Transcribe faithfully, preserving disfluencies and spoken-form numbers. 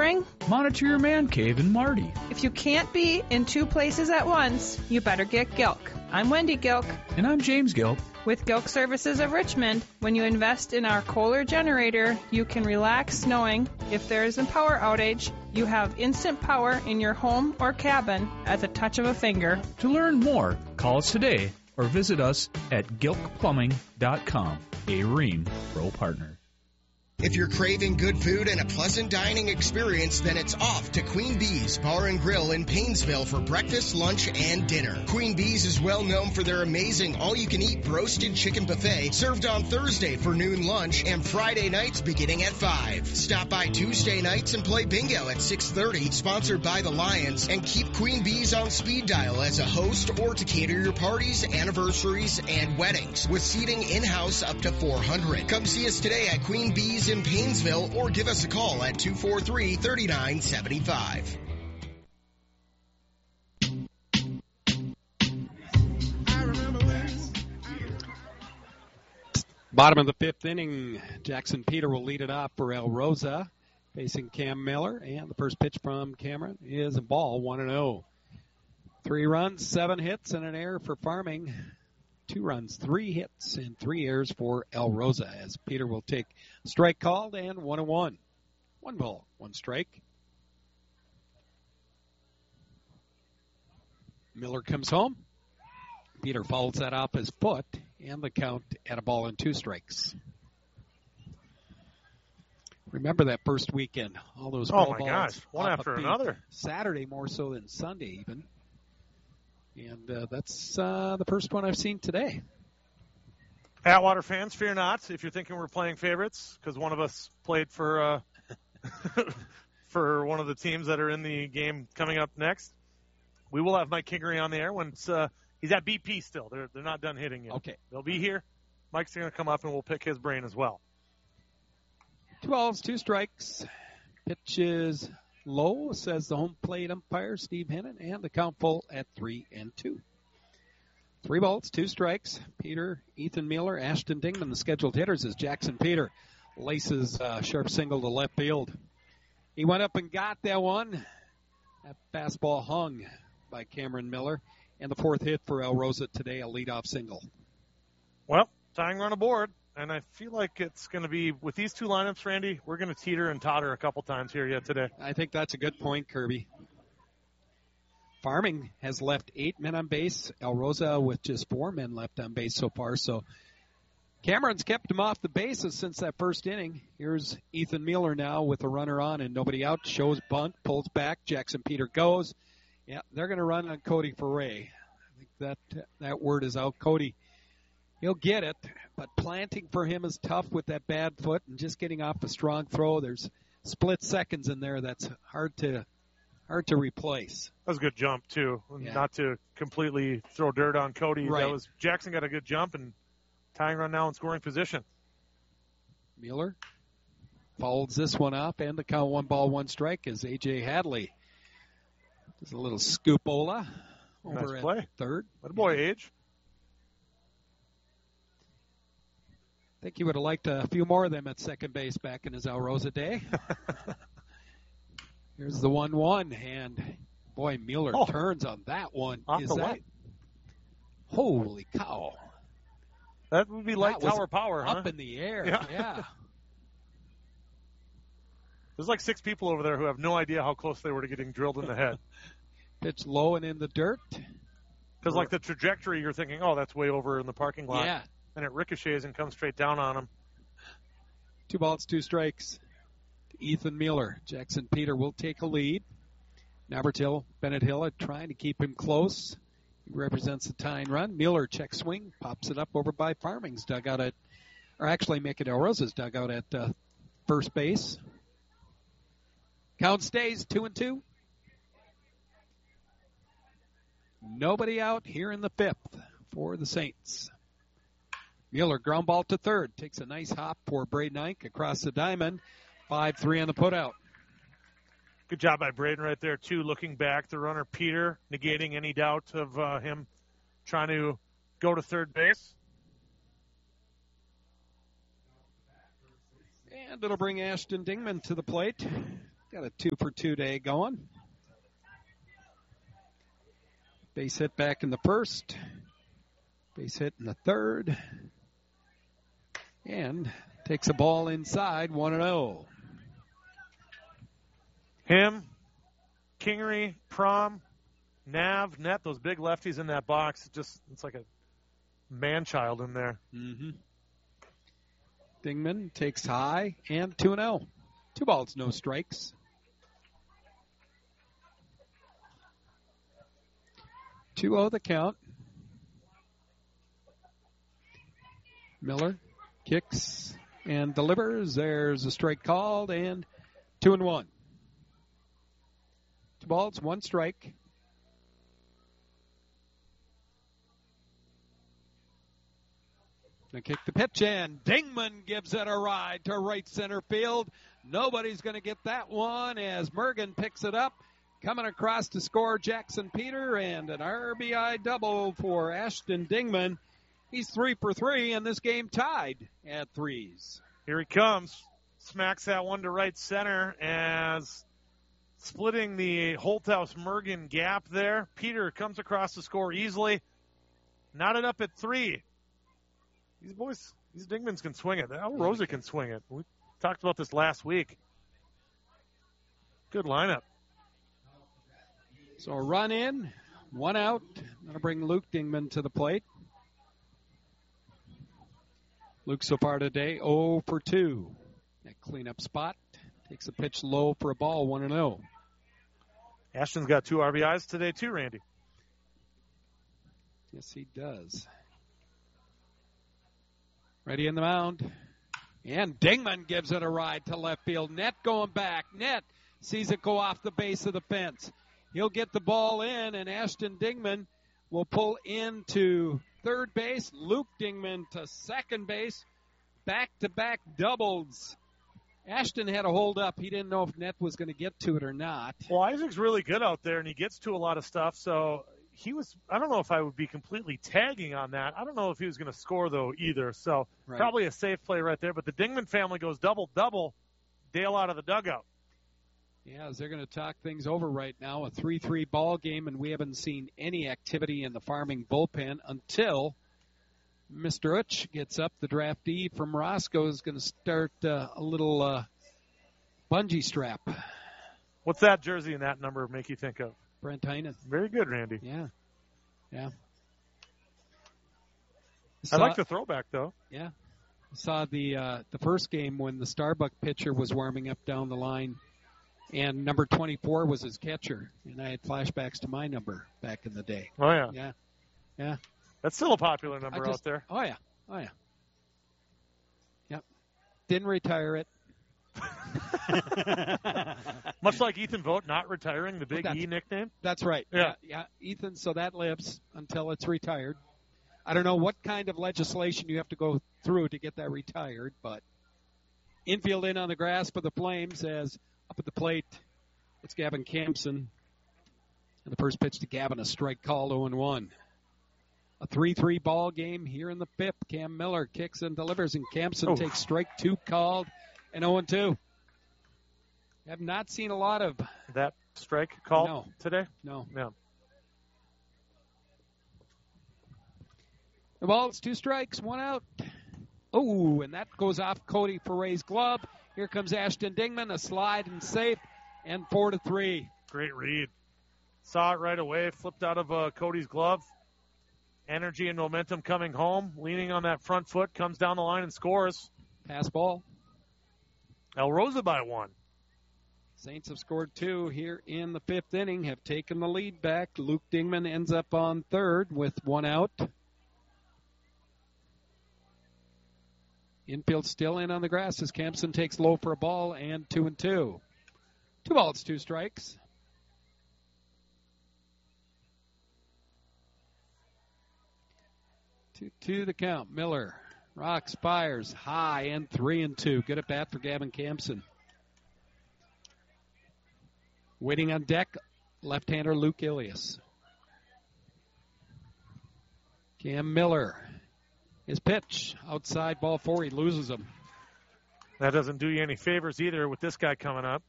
snowing? Monitor your man cave in Marty. If you can't be in two places at once, you better get Gilk. I'm Wendy Gilk. And I'm James Gilk. With Gilk Services of Richmond, when you invest in our Kohler generator, you can relax knowing if there is a power outage, you have instant power in your home or cabin at the touch of a finger. To learn more, call us today or visit us at gilk plumbing dot com, a Rheem Pro partner. If you're craving good food and a pleasant dining experience, then it's off to Queen Bee's Bar and Grill in Paynesville for breakfast, lunch, and dinner. Queen Bee's is well known for their amazing all-you-can-eat roasted chicken buffet served on Thursday for noon lunch and Friday nights beginning at five. Stop by Tuesday nights and play bingo at six thirty, sponsored by the Lions, and keep Queen Bee's on speed dial as a host or to cater your parties, anniversaries, and weddings with seating in-house up to four hundred. Come see us today at Queen Bee's in Paynesville or give us a call at two four three, three nine seven five. Bottom of the fifth inning, Jackson Peter will lead it off for El Rosa, facing Cam Miller, and the first pitch from Cameron is a ball, one and oh. Three runs, seven hits, and an error for Farming. Two runs, three hits, and three errors for El Rosa as Peter will take strike called and one and one. One ball, one strike. Miller comes home. Peter follows that off his foot, and the count at a ball and two strikes. Remember that first weekend, all those oh ball my balls gosh, one after another. Saturday more so than Sunday even. And uh, that's uh, the first one I've seen today. Atwater fans, fear not if you're thinking we're playing favorites, because one of us played for uh, for one of the teams that are in the game coming up next. We will have Mike Kingery on the air when uh, he's at B P still. They're they're not done hitting yet. Okay. They'll be here. Mike's going to come up, and we'll pick his brain as well. Two balls, two strikes. Pitch is low, says the home plate umpire, Steve Hennon, and the count full at three and two. Three balls, two strikes. Peter, Ethan Mueller, Ashton Dingman, the scheduled hitters, as Jackson Peter laces a sharp single to left field. He went up and got that one. That fastball hung by Cameron Miller. And the fourth hit for El Rosa today, a leadoff single. Well, tying run aboard. And I feel like it's going to be, with these two lineups, Randy, we're going to teeter and totter a couple times here yet today. I think that's a good point, Kirby. Farming has left eight men on base. El Rosa with just four men left on base so far. So Cameron's kept him off the bases since that first inning. Here's Ethan Mueller now with a runner on and nobody out. Shows bunt, pulls back. Jackson Peter goes. Yeah, they're going to run on Cody Foray. I think that that word is out. Cody, he'll get it, but planting for him is tough with that bad foot and just getting off a strong throw. There's split seconds in there that's hard to hard to replace. That was a good jump, too. Yeah. Not to completely throw dirt on Cody. Right. That was Jackson got a good jump and tying run now in scoring position. Mueller follows this one up, and the count one ball, one strike as A J Hadley does a little scoop-ola over nice play. at third. What a boy, Age. I think he would have liked a few more of them at second base back in his El Rosa day. Here's the one one, and boy, Mueller oh, turns on that one. Off Is the that? light. Holy cow. That would be light That was tower power, up huh? in the air, Yeah. yeah. There's like six people over there who have no idea how close they were to getting drilled in the head. Pitch low and in the dirt. Because like the trajectory, you're thinking, oh, that's way over in the parking lot. Yeah. And it ricochets and comes straight down on him. Two balls, two strikes. Ethan Mueller. Jackson Peter will take a lead. Nabertill, Bennett Hill are trying to keep him close. He represents the tying run. Mueller check swing, pops it up over by Farming's dugout at, or actually make it El Rosa's dugout at uh, first base. Count stays two and two. Nobody out here in the fifth for the Saints. Mueller ground ball to third. Takes a nice hop for Braden Ike across the diamond. five three on the putout. Good job by Braden right there, too, looking back. The runner, Peter, negating any doubt of uh, him trying to go to third base. And it'll bring Ashton Dingman to the plate. got a two for two day going. Base hit back in the first. Base hit in the third. And takes a ball inside, one and oh. Him, Kingery, Prom, Nav, Net, those big lefties in that box. It just it's like a man-child in there. Mm-hmm. Dingman takes high and two and oh. Two balls, no strikes. two oh the count. Miller kicks and delivers. There's a strike called and two and one. Two balls, one strike. They kick the pitch in. Dingman gives it a ride to right center field. Nobody's going to get that one as Mergen picks it up. Coming across to score Jackson Peter and an R B I double for Ashton Dingman. He's three for three and this game tied at threes. Here he comes. Smacks that one to right center as splitting the Holthouse-Mergen gap there. Peter comes across to score easily. Knotted up at three. These boys, these Dingmans can swing it. Al Rosa can swing it. We talked about this last week. Good lineup. So a run in, one out. Going to bring Luke Dingman to the plate. Luke so far today, oh for two. That cleanup spot. Takes a pitch low for a ball, one and oh. Ashton's got two R B Is today too, Randy. Yes, he does. Ready in the mound. And Dingman gives it a ride to left field. Net going back. Net sees it go off the base of the fence. He'll get the ball in, and Ashton Dingman will pull into third base. Luke Dingman to second base. Back-to-back doubles. Ashton had a hold up. He didn't know if Net was going to get to it or not. Well, Isaac's really good out there, and he gets to a lot of stuff, so he was, I don't know if I would be completely tagging on that. I don't know if he was going to score, though, either. So right. Probably a safe play right there. But the Dingman family goes double-double. Dale out of the dugout. Yeah, as they're going to talk things over right now. A three three ball game, and we haven't seen any activity in the Farming bullpen until Mister Utch gets up. The draftee from Roscoe is going to start uh, a little uh, bungee strap. What's that jersey and that number make you think of? Brent Heinen. Very good, Randy. Yeah. Yeah. Saw, I like the throwback, though. Yeah. Saw the uh, the first game when the Starbuck pitcher was warming up down the line, and number twenty-four was his catcher. And I had flashbacks to my number back in the day. Oh, yeah. Yeah. Yeah. That's still a popular number just, out there. Oh, yeah. Oh, yeah. Yep. Didn't retire it. Much like Ethan Vogt not retiring the Big well, E nickname? That's right. Yeah. yeah. Yeah, Ethan, so that lives until it's retired. I don't know what kind of legislation you have to go through to get that retired, but infield in on the grass for the Flames as up at the plate, it's Gavin Campson. And the first pitch to Gavin, a strike call, oh and one. A three three ball game here in the fifth. Cam Miller kicks and delivers, and Campson oh. takes strike two called. And oh and two. Have not seen a lot of that strike call no. today? No. No. The ball, it's two strikes, one out. Oh, and that goes off Cody Foray's glove. Here comes Ashton Dingman, a slide and safe, and four to three. Great read. Saw it right away, flipped out of uh, Cody's glove. Energy and momentum coming home, leaning on that front foot, comes down the line and scores. Pass ball. El Rosa by one. Saints have scored two here in the fifth inning, have taken the lead back. Luke Dingman ends up on third with one out. Infield still in on the grass as Campson takes low for a ball and two and two. Two balls, two strikes. Two, two the count. Miller. Rocks, fires, high, and three and two. Good at bat for Gavin Campson. Waiting on deck, left-hander Luke Ilias. Cam Miller. His pitch, outside ball four, he loses him. That doesn't do you any favors either with this guy coming up.